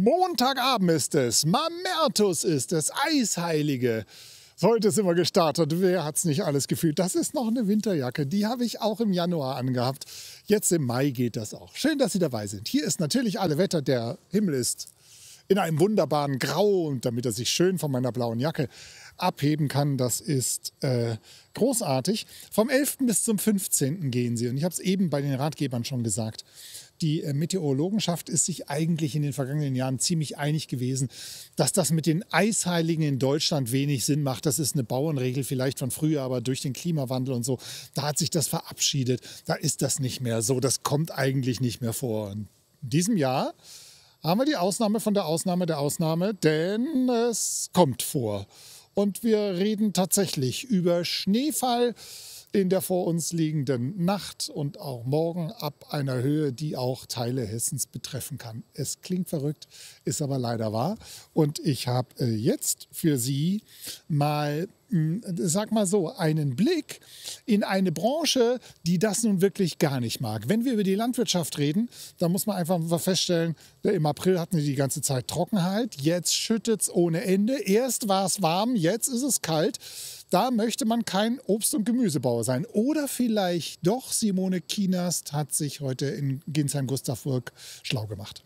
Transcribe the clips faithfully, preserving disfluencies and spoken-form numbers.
Montagabend ist es, Mamertus ist es, Eisheilige. Heute sind wir gestartet. Wer hat es nicht alles gefühlt? Das ist noch eine Winterjacke. Die habe ich auch im Januar angehabt. Jetzt im Mai geht das auch. Schön, dass Sie dabei sind. Hier ist natürlich alle Wetter. Der Himmel ist in einem wunderbaren Grau. Und damit er sich schön von meiner blauen Jacke abheben kann, das ist äh, großartig. Vom elften bis zum fünfzehnten gehen sie. Und ich habe es eben bei den Ratgebern schon gesagt. Die Meteorologenschaft ist sich eigentlich in den vergangenen Jahren ziemlich einig gewesen, dass das mit den Eisheiligen in Deutschland wenig Sinn macht. Das ist eine Bauernregel vielleicht von früher, aber durch den Klimawandel und so, da hat sich das verabschiedet. Da ist das nicht mehr so. Das kommt eigentlich nicht mehr vor. Und in diesem Jahr haben wir die Ausnahme von der Ausnahme der Ausnahme, denn es kommt vor. Und wir reden tatsächlich über Schneefall in der vor uns liegenden Nacht und auch morgen ab einer Höhe, die auch Teile Hessens betreffen kann. Es klingt verrückt, ist aber leider wahr. Und ich habe äh, jetzt für Sie mal, mh, sag mal so, einen Blick in eine Branche, die das nun wirklich gar nicht mag. Wenn wir über die Landwirtschaft reden, dann muss man einfach mal feststellen, im April hatten wir die ganze Zeit Trockenheit. Jetzt schüttet es ohne Ende. Erst war es warm, jetzt ist es kalt. Da möchte man kein Obst- und Gemüsebauer sein. Oder vielleicht doch, Simone Kienast hat sich heute in Ginsheim-Gustavsburg schlau gemacht.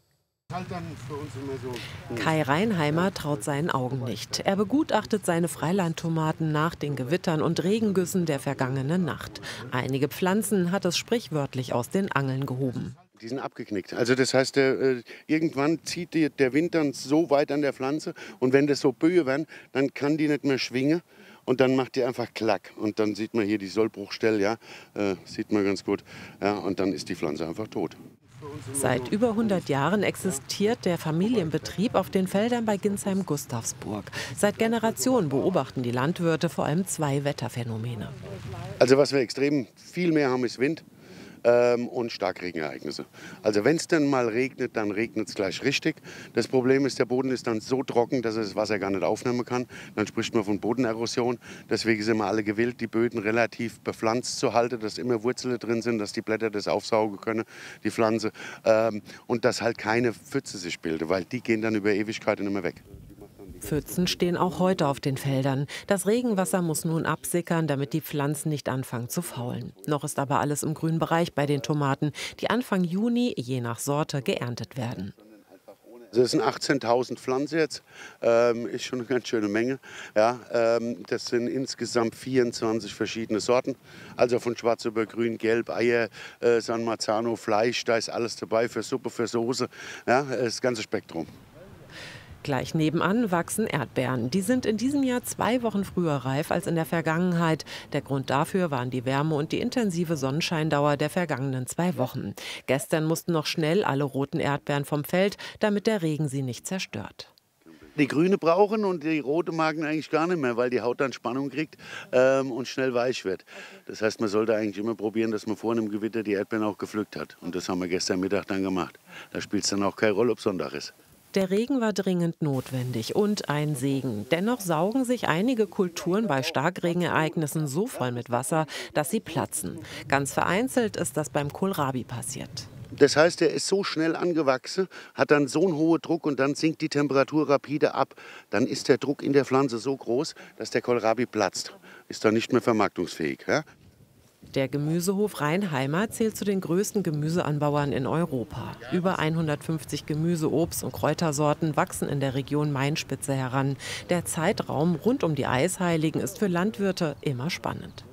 Kai Reinheimer traut seinen Augen nicht. Er begutachtet seine Freilandtomaten nach den Gewittern und Regengüssen der vergangenen Nacht. Einige Pflanzen hat es sprichwörtlich aus den Angeln gehoben. Die sind abgeknickt. Also das heißt, der, äh, irgendwann zieht die, der Wind dann so weit an der Pflanze und wenn das so Böe werden, dann kann die nicht mehr schwingen. Und dann macht die einfach Klack. Und dann sieht man hier die Sollbruchstelle, ja, äh, sieht man ganz gut. Ja, und dann ist die Pflanze einfach tot. Seit über hundert Jahren existiert der Familienbetrieb auf den Feldern bei Ginsheim-Gustavsburg. Seit Generationen beobachten die Landwirte vor allem zwei Wetterphänomene. Also was wir extrem viel mehr haben, ist Wind. Und Starkregenereignisse. Also wenn es dann mal regnet, dann regnet es gleich richtig. Das Problem ist, der Boden ist dann so trocken, dass er das Wasser gar nicht aufnehmen kann. Dann spricht man von Bodenerosion. Deswegen sind wir alle gewillt, die Böden relativ bepflanzt zu halten, dass immer Wurzeln drin sind, dass die Blätter das aufsaugen können, die Pflanze. Und dass halt keine Pfütze sich bilden, weil die gehen dann über Ewigkeiten immer weg. Pfützen stehen auch heute auf den Feldern. Das Regenwasser muss nun absickern, damit die Pflanzen nicht anfangen zu faulen. Noch ist aber alles im grünen Bereich bei den Tomaten, die Anfang Juni, je nach Sorte, geerntet werden. Also das sind achtzehntausend Pflanzen jetzt, ähm, ist schon eine ganz schöne Menge. Ja, ähm, das sind insgesamt vierundzwanzig verschiedene Sorten, also von schwarz über grün, gelb, Eier, äh, San Marzano, Fleisch, da ist alles dabei für Suppe, für Soße, ja, das ganze Spektrum. Gleich nebenan wachsen Erdbeeren. Die sind in diesem Jahr zwei Wochen früher reif als in der Vergangenheit. Der Grund dafür waren die Wärme und die intensive Sonnenscheindauer der vergangenen zwei Wochen. Gestern mussten noch schnell alle roten Erdbeeren vom Feld, damit der Regen sie nicht zerstört. Die grüne brauchen und die rote magen eigentlich gar nicht mehr, weil die Haut dann Spannung kriegt ähm, und schnell weich wird. Das heißt, man sollte eigentlich immer probieren, dass man vor einem Gewitter die Erdbeeren auch gepflückt hat. Und das haben wir gestern Mittag dann gemacht. Da spielt es dann auch keine Rolle, ob Sonntag ist. Der Regen war dringend notwendig und ein Segen. Dennoch saugen sich einige Kulturen bei Starkregenereignissen so voll mit Wasser, dass sie platzen. Ganz vereinzelt ist das beim Kohlrabi passiert. Das heißt, er ist so schnell angewachsen, hat dann so einen hohen Druck und dann sinkt die Temperatur rapide ab. Dann ist der Druck in der Pflanze so groß, dass der Kohlrabi platzt. Ist dann nicht mehr vermarktungsfähig. Ja? Der Gemüsehof Reinheimer zählt zu den größten Gemüseanbauern in Europa. Über hundertfünfzig Gemüse-, Obst- und Kräutersorten wachsen in der Region Mainspitze heran. Der Zeitraum rund um die Eisheiligen ist für Landwirte immer spannend.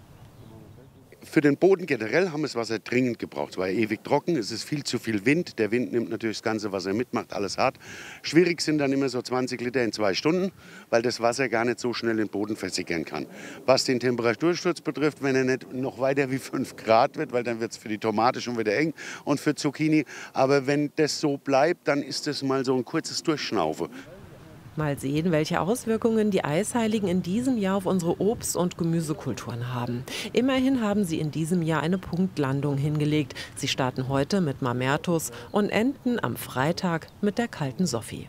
Für den Boden generell haben wir das Wasser dringend gebraucht. Es war ewig trocken, es ist viel zu viel Wind. Der Wind nimmt natürlich das ganze Wasser mit, macht alles hart. Schwierig sind dann immer so zwanzig Liter in zwei Stunden, weil das Wasser gar nicht so schnell in den Boden versickern kann. Was den Temperatursturz betrifft, wenn er nicht noch weiter wie fünf Grad wird, weil dann wird es für die Tomate schon wieder eng und für Zucchini. Aber wenn das so bleibt, dann ist das mal so ein kurzes Durchschnaufen. Mal sehen, welche Auswirkungen die Eisheiligen in diesem Jahr auf unsere Obst- und Gemüsekulturen haben. Immerhin haben sie in diesem Jahr eine Punktlandung hingelegt. Sie starten heute mit Mamertus und enden am Freitag mit der kalten Sophie.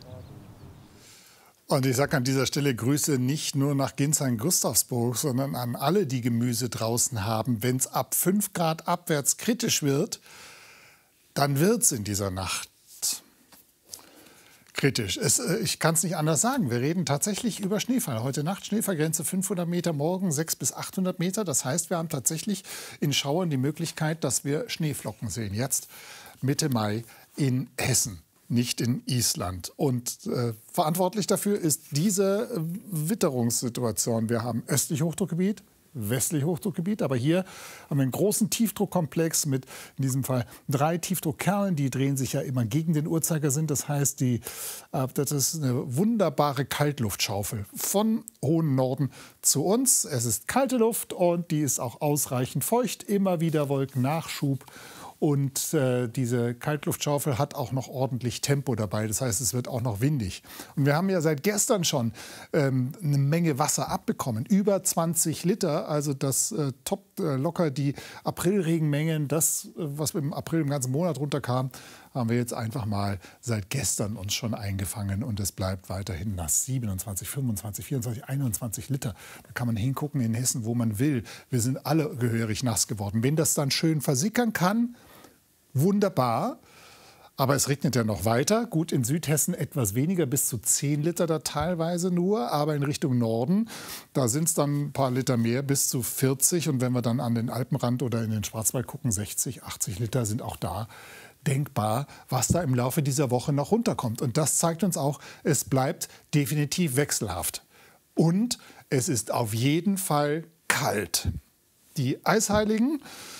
Und ich sage an dieser Stelle Grüße nicht nur nach Ginsheim-Gustavsburg, sondern an alle, die Gemüse draußen haben. Wenn es ab fünf Grad abwärts kritisch wird, dann wird es in dieser Nacht kritisch. Es, äh, ich kann es nicht anders sagen. Wir reden tatsächlich über Schneefall. Heute Nacht Schneefallgrenze fünfhundert Meter, morgen sechshundert bis achthundert Meter. Das heißt, wir haben tatsächlich in Schauern die Möglichkeit, dass wir Schneeflocken sehen. Jetzt Mitte Mai in Hessen, nicht in Island. Und äh, verantwortlich dafür ist diese äh, Witterungssituation. Wir haben östlich Hochdruckgebiet, westlich Hochdruckgebiet. Aber hier haben wir einen großen Tiefdruckkomplex mit in diesem Fall drei Tiefdruckkernen. Die drehen sich ja immer gegen den Uhrzeigersinn. Das heißt, die, äh, das ist eine wunderbare Kaltluftschaufel von hohen Norden zu uns. Es ist kalte Luft und die ist auch ausreichend feucht. Immer wieder Wolkennachschub. Und äh, diese Kaltluftschaufel hat auch noch ordentlich Tempo dabei. Das heißt, es wird auch noch windig. Und wir haben ja seit gestern schon ähm, eine Menge Wasser abbekommen. Über zwanzig Liter. Also das äh, toppt äh, locker die Aprilregenmengen. Das, äh, was im April im ganzen Monat runterkam, haben wir jetzt einfach mal seit gestern uns schon eingefangen. Und es bleibt weiterhin nass. siebenundzwanzig, fünfundzwanzig, vierundzwanzig, einundzwanzig Liter. Da kann man hingucken in Hessen, wo man will. Wir sind alle gehörig nass geworden. Wenn das dann schön versickern kann, wunderbar, aber es regnet ja noch weiter. Gut, in Südhessen etwas weniger, bis zu zehn Liter da teilweise nur. Aber in Richtung Norden, da sind es dann ein paar Liter mehr, bis zu vierzig. Und wenn wir dann an den Alpenrand oder in den Schwarzwald gucken, sechzig, achtzig Liter sind auch da denkbar, was da im Laufe dieser Woche noch runterkommt. Und das zeigt uns auch, es bleibt definitiv wechselhaft. Und es ist auf jeden Fall kalt. Die Eisheiligen,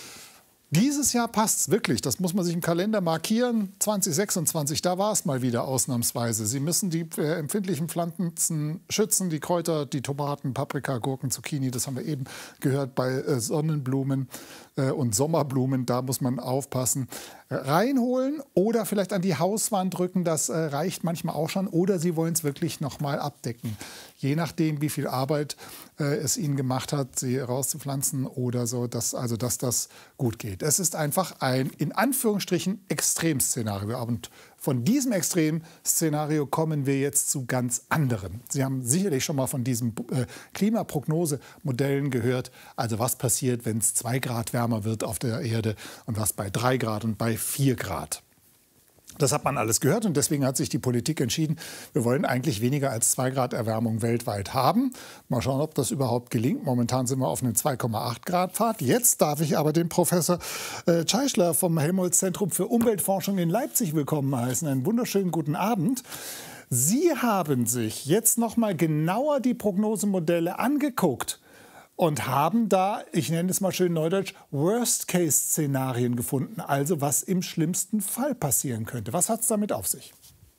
dieses Jahr passt es wirklich, das muss man sich im Kalender markieren, zwanzig sechsundzwanzig, da war es mal wieder ausnahmsweise. Sie müssen die äh, empfindlichen Pflanzen schützen, die Kräuter, die Tomaten, Paprika, Gurken, Zucchini, das haben wir eben gehört bei äh, Sonnenblumen äh, und Sommerblumen, da muss man aufpassen. Äh, reinholen oder vielleicht an die Hauswand drücken, das äh, reicht manchmal auch schon. Oder Sie wollen es wirklich noch mal abdecken. Je nachdem, wie viel Arbeit äh, es Ihnen gemacht hat, sie rauszupflanzen oder so, dass, also dass das gut geht. Es ist einfach ein, in Anführungsstrichen, Extremszenario. Und von diesem Extremszenario kommen wir jetzt zu ganz anderen. Sie haben sicherlich schon mal von diesen äh, Klimaprognosemodellen gehört. Also was passiert, wenn es zwei Grad wärmer wird auf der Erde und was bei drei Grad und bei vier Grad. Das hat man alles gehört und deswegen hat sich die Politik entschieden, wir wollen eigentlich weniger als zwei Grad Erwärmung weltweit haben. Mal schauen, ob das überhaupt gelingt. Momentan sind wir auf einem zwei Komma acht Grad Pfad. Jetzt darf ich aber den Professor äh, Tscheischler vom Helmholtz-Zentrum für Umweltforschung in Leipzig willkommen heißen. Einen wunderschönen guten Abend. Sie haben sich jetzt noch mal genauer die Prognosemodelle angeguckt und haben da, ich nenne es mal schön neudeutsch, Worst-Case-Szenarien gefunden, also was im schlimmsten Fall passieren könnte. Was hat es damit auf sich?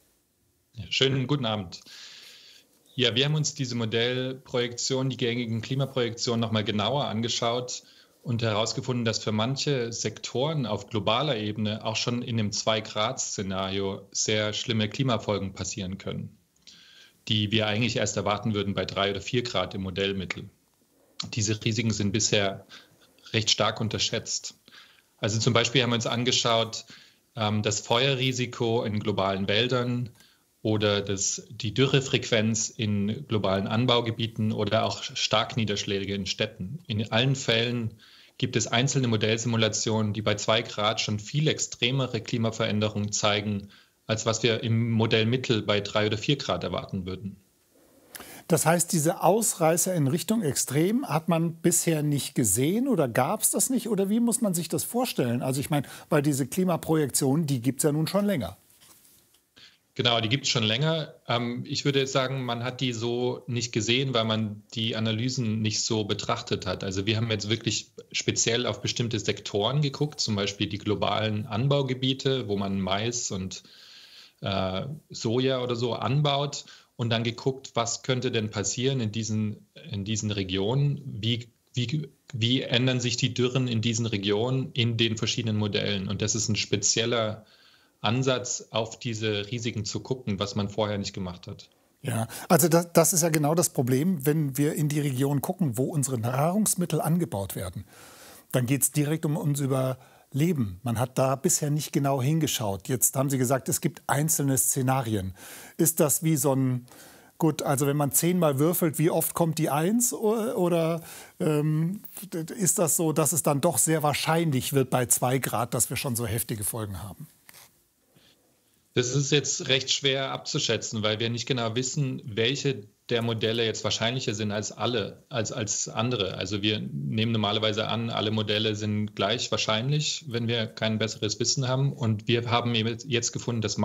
Ja, schönen guten Abend. Ja, wir haben uns diese Modellprojektion, die gängigen Klimaprojektionen noch mal genauer angeschaut und herausgefunden, dass für manche Sektoren auf globaler Ebene auch schon in einem zwei Grad Szenario sehr schlimme Klimafolgen passieren können, die wir eigentlich erst erwarten würden bei drei oder vier Grad im Modellmittel. Diese Risiken sind bisher recht stark unterschätzt. Also zum Beispiel haben wir uns angeschaut, ähm, das Feuerrisiko in globalen Wäldern oder das, die Dürrefrequenz in globalen Anbaugebieten oder auch Starkniederschläge in Städten. In allen Fällen gibt es einzelne Modellsimulationen, die bei zwei Grad schon viel extremere Klimaveränderungen zeigen, als was wir im Modellmittel bei drei oder vier Grad erwarten würden. Das heißt, diese Ausreißer in Richtung Extrem hat man bisher nicht gesehen oder gab es das nicht? Oder wie muss man sich das vorstellen? Also ich meine, weil diese Klimaprojektionen, die gibt es ja nun schon länger. Genau, die gibt es schon länger. Ich würde sagen, man hat die so nicht gesehen, weil man die Analysen nicht so betrachtet hat. Also wir haben jetzt wirklich speziell auf bestimmte Sektoren geguckt, zum Beispiel die globalen Anbaugebiete, wo man Mais und äh, Soja oder so anbaut. Und dann geguckt, was könnte denn passieren in diesen, in diesen Regionen? Wie, wie, wie ändern sich die Dürren in diesen Regionen in den verschiedenen Modellen? Und das ist ein spezieller Ansatz, auf diese Risiken zu gucken, was man vorher nicht gemacht hat. Ja, also das, das ist ja genau das Problem, wenn wir in die Region gucken, wo unsere Nahrungsmittel angebaut werden. Dann geht es direkt um uns über Leben. Man hat da bisher nicht genau hingeschaut. Jetzt haben Sie gesagt, es gibt einzelne Szenarien. Ist das wie so ein, gut, also wenn man zehnmal würfelt, wie oft kommt die Eins? Oder, oder ähm, ist das so, dass es dann doch sehr wahrscheinlich wird bei zwei Grad, dass wir schon so heftige Folgen haben? Das ist jetzt recht schwer abzuschätzen, weil wir nicht genau wissen, welche der Modelle jetzt wahrscheinlicher sind als alle, als, als andere. Also wir nehmen normalerweise an, alle Modelle sind gleich wahrscheinlich, wenn wir kein besseres Wissen haben. Und wir haben jetzt gefunden, dass